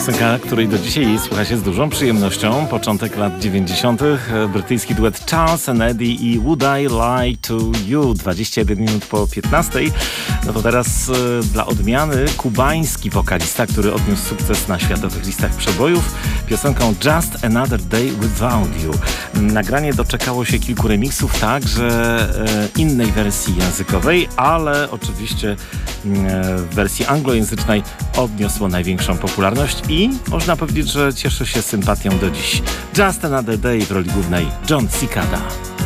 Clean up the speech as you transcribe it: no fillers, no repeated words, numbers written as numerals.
Piosenka, której do dzisiaj słucha się z dużą przyjemnością. Początek lat 90. Brytyjski duet Charles and Eddie i Would I Lie to You? 21 minut po 15. No to teraz dla odmiany kubański wokalista, który odniósł sukces na światowych listach przebojów piosenką Just Another Day Without You. Nagranie doczekało się kilku remiksów, także innej wersji językowej, ale oczywiście w wersji anglojęzycznej odniosło największą popularność i można powiedzieć, że cieszy się sympatią do dziś. Just Another Day w roli głównej John Cicada.